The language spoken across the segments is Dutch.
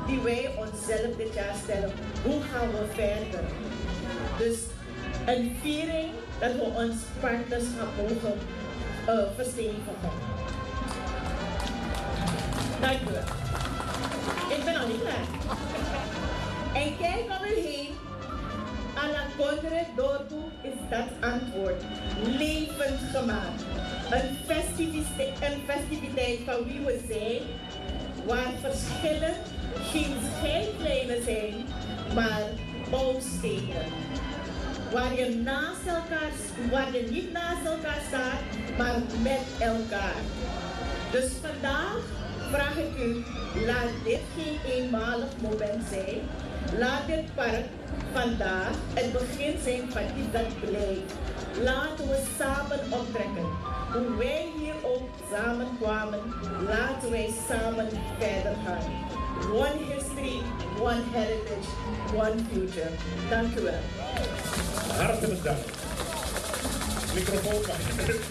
die wij onszelf dit jaar stellen. Hoe gaan we verder? Dus een viering dat we ons partnerschap mogen verstevigen. Dank u wel. Ik ben al niet klaar. En kijk om u heen. Alakondre Dorpu is dat antwoord. Levend gemaakt. Een festiviteit van wie we zijn. Waar verschillen geen scheidlijnen zijn, maar bouwstenen. Waar je niet naast elkaar staat, maar met elkaar. Dus vandaag vraag ik u, laat dit geen eenmalig moment zijn. Laat dit park vandaag het begin zijn van iets dat blijft. Laten we samen optrekken. Hoe wij hier ook samen kwamen, laten wij samen verder gaan. One history, one heritage, one future. Dank u wel. Hartelijk dank. Microfoon mag je.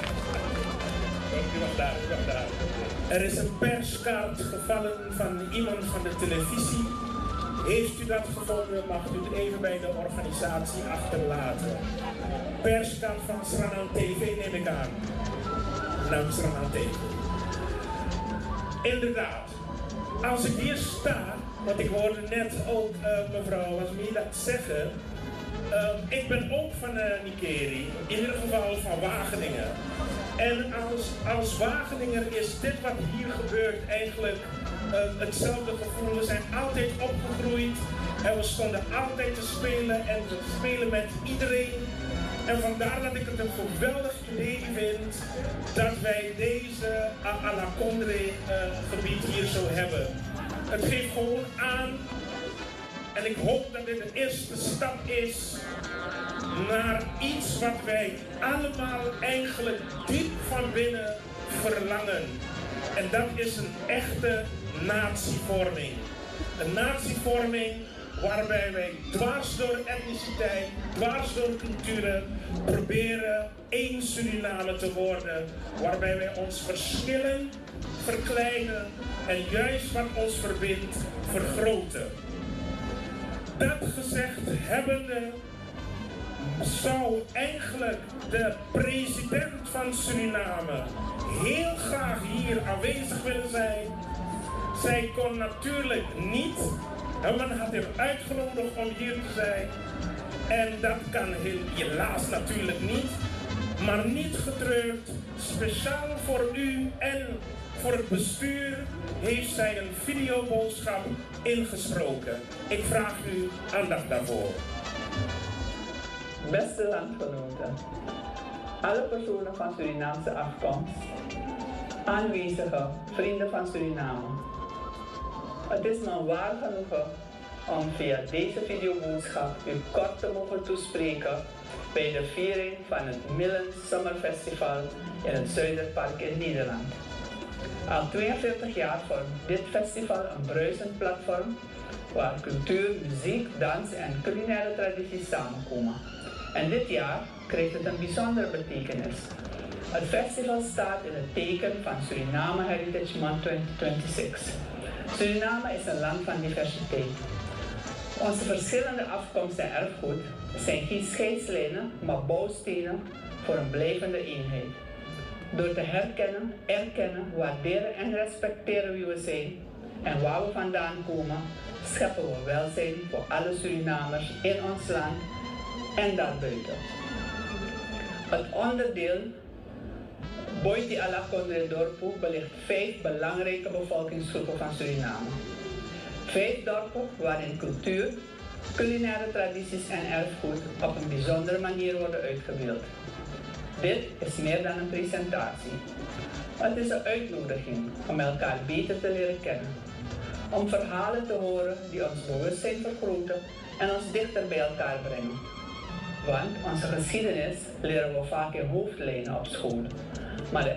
Wacht daar. Er is een perskaart gevallen van iemand van de televisie. Heeft u dat gevonden, mag u het even bij de organisatie achterlaten. Perskaart van Sranan TV neem ik aan. Nou, Sranan TV. Inderdaad, als ik hier sta, want ik hoorde net ook mevrouw Wasmi dat zeggen. Ik ben ook van Nikeri, in ieder geval van Wageningen. En als Wageninger is dit wat hier gebeurt eigenlijk hetzelfde gevoel. We zijn altijd opgegroeid en we stonden altijd te spelen en we spelen met iedereen. En vandaar dat ik het een geweldig idee vind dat wij deze Alakondre gebied hier zo hebben. Het geeft gewoon aan. En ik hoop dat dit de eerste stap is naar iets wat wij allemaal eigenlijk diep van binnen verlangen. En dat is een echte natievorming. Een natievorming waarbij wij dwars door etniciteit, dwars door culturen proberen één Suriname te worden. Waarbij wij ons verschillen verkleinen en juist wat ons verbindt vergroten. Dat gezegd hebbende zou eigenlijk de president van Suriname heel graag hier aanwezig willen zijn. Zij kon natuurlijk niet, en men had hem uitgenodigd om hier te zijn. En dat kan helaas natuurlijk niet, maar niet getreurd. Speciaal voor u en voor het bestuur heeft zij een videoboodschap ingesproken. Ik vraag u aandacht daarvoor. Beste landgenoten, alle personen van Surinaamse afkomst, aanwezige vrienden van Suriname. Het is me waar genoegen om via deze videoboodschap u kort te mogen toespreken bij de viering van het Millen Summerfestival in het Zuiderpark in Nederland. Al 42 jaar vormt dit festival een bruisend platform waar cultuur, muziek, dans en culinaire tradities samenkomen. En dit jaar krijgt het een bijzondere betekenis. Het festival staat in het teken van Suriname Heritage Month 2026. Suriname is een land van diversiteit. Onze verschillende afkomst en erfgoed zijn geen scheidslijnen, maar bouwstenen voor een blijvende eenheid. Door te herkennen, erkennen, waarderen en respecteren wie we zijn en waar we vandaan komen, scheppen we welzijn voor alle Surinamers in ons land en daarbuiten. Het onderdeel Boiti Alakondre Dorpu belicht 5 belangrijke bevolkingsgroepen van Suriname. 5 dorpen waarin cultuur, culinaire tradities en erfgoed op een bijzondere manier worden uitgebeeld. Dit is meer dan een presentatie. Het is een uitnodiging om elkaar beter te leren kennen. Om verhalen te horen die ons bewustzijn vergroten en ons dichter bij elkaar brengen. Want onze geschiedenis leren we vaak in hoofdlijnen op school. Maar de